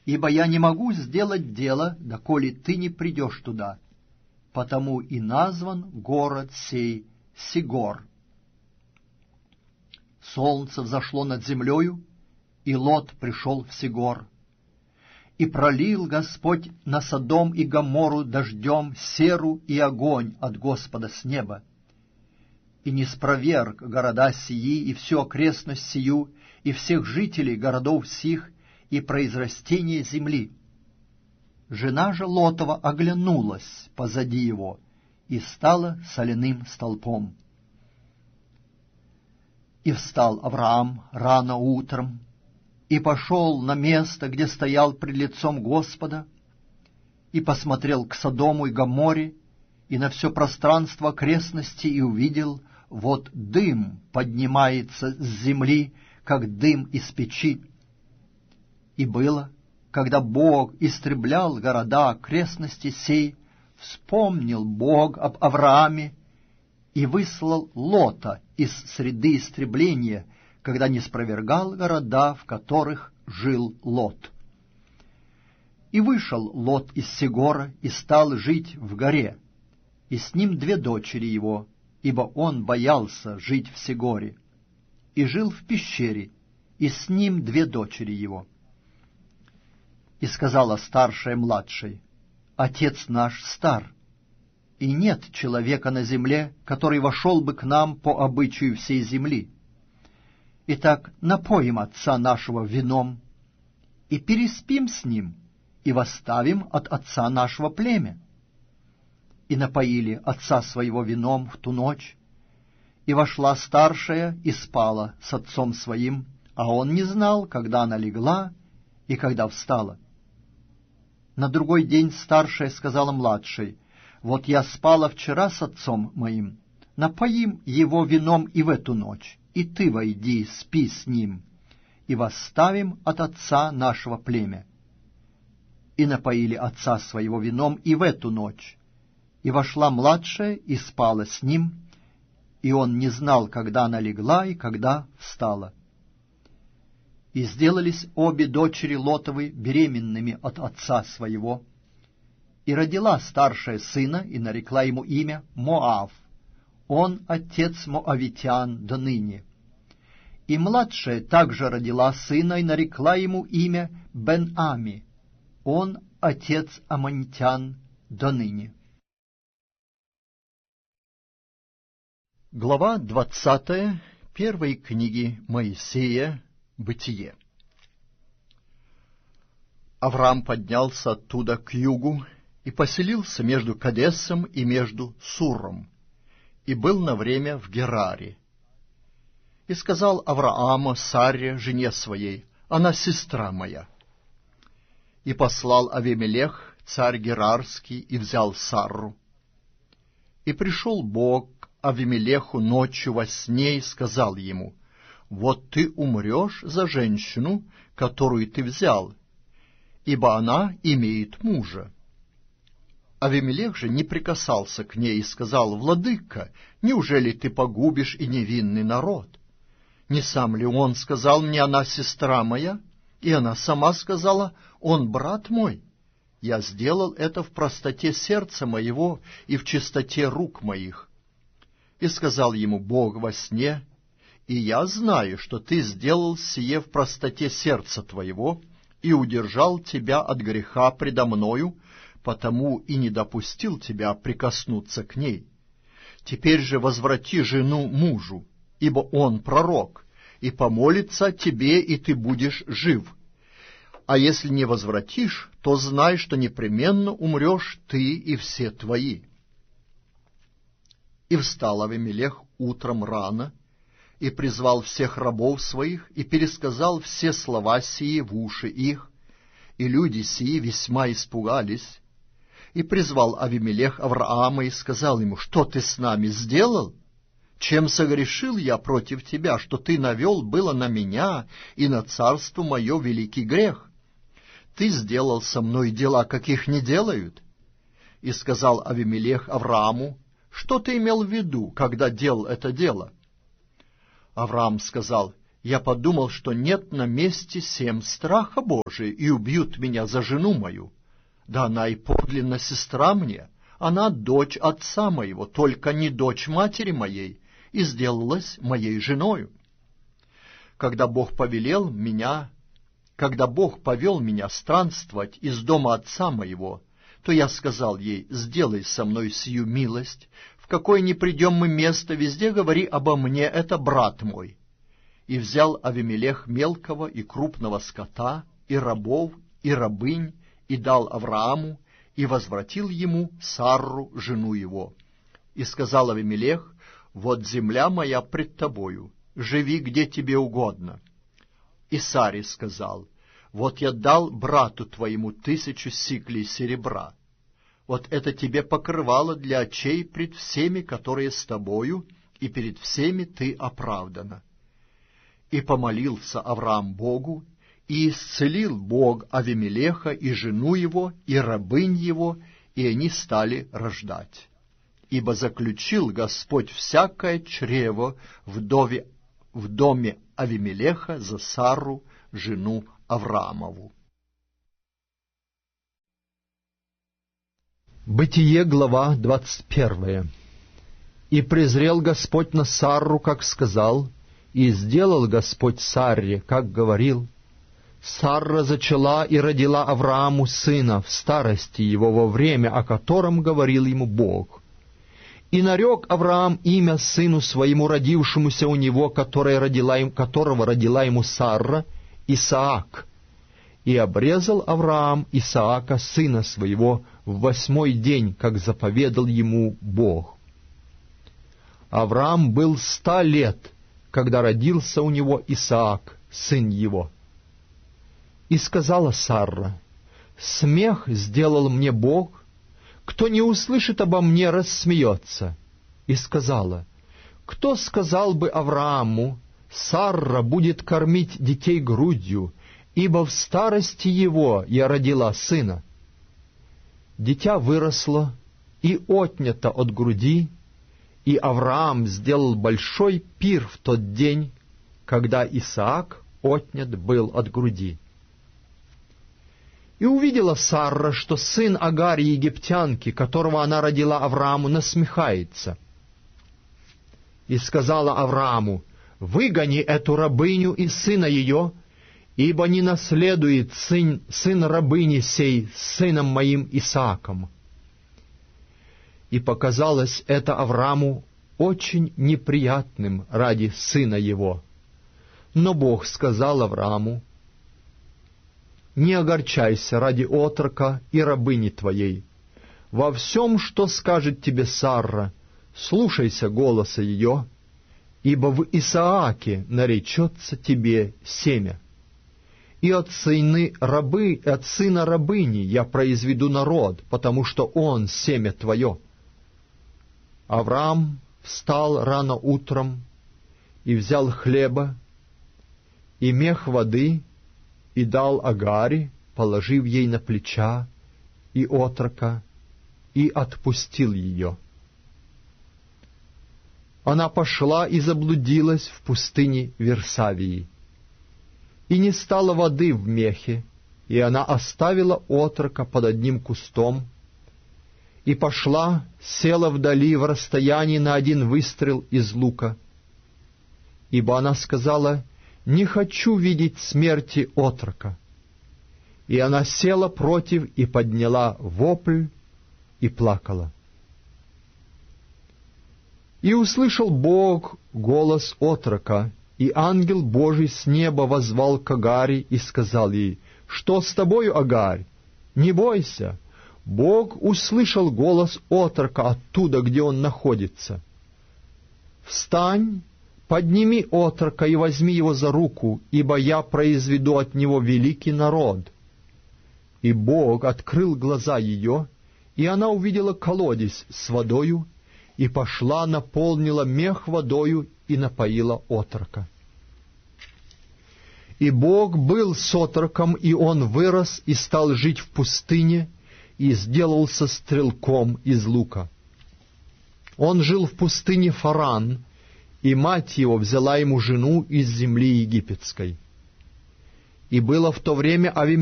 ибо я не могу сделать дело, доколе ты не придешь туда. Потому и назван город сей Сигор. Солнце взошло над землею, и Лот пришел в Сигор. И пролил Господь на Содом и Гоморру дождем серу и огонь от Господа с неба. И не спроверг города сии, и всю окрестность сию, и всех жителей городов сих, и произрастение земли. Жена же Лотова оглянулась позади его и стала соляным столпом. И встал Авраам рано утром, и пошел на место, где стоял пред лицом Господа, и посмотрел к Содому и Гоморре, и на все пространство окрестности, и увидел, вот дым поднимается с земли, как дым из печи. И было, когда Бог истреблял города окрестности сей, вспомнил Бог об Аврааме и выслал Лота из среды истребления, когда не спровергал города, в которых жил Лот. И вышел Лот из Сигора и стал жить в горе, и с ним 2 дочери его, ибо он боялся жить в Сигоре, и жил в пещере, и с ним 2 дочери его. И сказала старшая младшей: «Отец наш стар, и нет человека на земле, который вошел бы к нам по обычаю всей земли. Итак, напоим отца нашего вином, и переспим с ним, и восставим от отца нашего племя». И напоили отца своего вином в ту ночь, и вошла старшая и спала с отцом своим, а он не знал, когда она легла и когда встала. На другой день старшая сказала младшей: «Вот я спала вчера с отцом моим, напоим его вином и в эту ночь, и ты войди, спи с ним, и восставим от отца нашего племя». И напоили отца своего вином и в эту ночь, и вошла младшая и спала с ним, и он не знал, когда она легла и когда встала. И сделались обе дочери Лотовы беременными от отца своего. И родила старшая сына, и нарекла ему имя Моав. Он отец моавитян до ныне. И младшая также родила сына, и нарекла ему имя Бен-Ами. Он отец аммонитян до ныне. Глава 20 первой книги Моисея «Бытие». Авраам поднялся оттуда к югу и поселился между Кадесом и между Суром, и был на время в Гераре. И сказал Авраам Саре, жене своей: «Она сестра моя». И послал Авимелех, царь Герарский, и взял Сарру. И пришел Бог к Авимелеху ночью во сне и сказал ему: «Вот ты умрешь за женщину, которую ты взял, ибо она имеет мужа». Авимелех же не прикасался к ней и сказал: «Владыка, неужели ты погубишь и невинный народ? Не сам ли он сказал мне: она сестра моя? И она сама сказала: он брат мой. Я сделал это в простоте сердца моего и в чистоте рук моих». И сказал ему Бог во сне: «И я знаю, что ты сделал сие в простоте сердца твоего и удержал тебя от греха предо мною, потому и не допустил тебя прикоснуться к ней. Теперь же возврати жену мужу, ибо он пророк, и помолится тебе, и ты будешь жив. А если не возвратишь, то знай, что непременно умрешь ты и все твои». И встал Авимелех утром рано, и призвал всех рабов своих, и пересказал все слова сии в уши их, и люди сии весьма испугались. И призвал Авимелех Авраама и сказал ему: «Что ты с нами сделал? Чем согрешил я против тебя, что ты навел было на меня и на царство мое великий грех? Ты сделал со мной дела, каких не делают». И сказал Авимелех Аврааму: «Что ты имел в виду, когда делал это дело?» Авраам сказал: Я подумал, что нет на месте всем страха Божия, и убьют меня за жену мою. Да она и подлинно сестра мне, она дочь отца моего, только не дочь матери моей, и сделалась моей женою. Когда Бог повел меня странствовать из дома отца моего, то я сказал ей: сделай со мной сию милость, в какое ни придем мы место, везде говори обо мне, это брат мой. И взял Авимелех мелкого и крупного скота, и рабов, и рабынь, и дал Аврааму, и возвратил ему Сарру, жену его. И сказал Авимелех: вот земля моя пред тобою, живи где тебе угодно. И Саре сказал: вот я дал брату твоему 1000 сиклей серебра. Вот это тебе покрывало для очей пред всеми, которые с тобою, и перед всеми ты оправдана. И помолился Авраам Богу, и исцелил Бог Авимелеха и жену его, и рабынь его, и они стали рождать. Ибо заключил Господь всякое чрево в доме Авимелеха за Сарру, жену Авраамову. Бытие, глава 21. И презрел Господь на Сарру, как сказал, и сделал Господь Сарре, как говорил. Сарра зачала и родила Аврааму сына в старости его, во время, о котором говорил ему Бог. И нарек Авраам имя сыну своему, родившемуся у него, которого родила ему Сарра, Исаак. И обрезал Авраам Исаака, сына своего, в 8-й день, как заповедал ему Бог. Авраам был 100 лет, когда родился у него Исаак, сын его. И сказала Сарра: смех сделал мне Бог, кто не услышит обо мне, рассмеется. И сказала: кто сказал бы Аврааму: Сарра будет кормить детей грудью, ибо в старости его я родила сына. Дитя выросло и отнято от груди, и Авраам сделал большой пир в тот день, когда Исаак отнят был от груди. И увидела Сарра, что сын Агари египтянки, которого она родила Аврааму, насмехается. И сказала Аврааму: выгони эту рабыню и сына ее, ибо не наследует сын рабыни сей с сыном моим Исааком. И показалось это Аврааму очень неприятным ради сына его. Но Бог сказал Аврааму: не огорчайся ради отрока и рабыни твоей. Во всем, что скажет тебе Сарра, слушайся голоса ее, ибо в Исааке наречется тебе семя. И от сына рабыни я произведу народ, потому что он семя твое. Авраам встал рано утром и взял хлеба и мех воды, и дал Агаре, положив ей на плеча, и отрока, и отпустил ее. Она пошла и заблудилась в пустыне Версавии. И не стало воды в мехе, и она оставила отрока под одним кустом, и пошла, села вдали в расстоянии на 1 выстрел из лука. Ибо она сказала: не хочу видеть смерти отрока. И она села против и подняла вопль и плакала. И услышал Бог голос отрока, и ангел Божий с неба воззвал к Агаре и сказал ей: что с тобою, Агарь? Не бойся. Бог услышал голос отрока оттуда, где он находится. Встань, подними отрока и возьми его за руку, ибо я произведу от него великий народ. И Бог открыл глаза ее, и она увидела колодец с водою, и пошла, наполнила мех водою и напоила отрока. И Бог был с отроком, и он вырос и стал жить в пустыне, и сделался стрелком из лука. Он жил в пустыне Фаран, и мать его взяла ему жену из земли египетской. И было в то время Авимелех,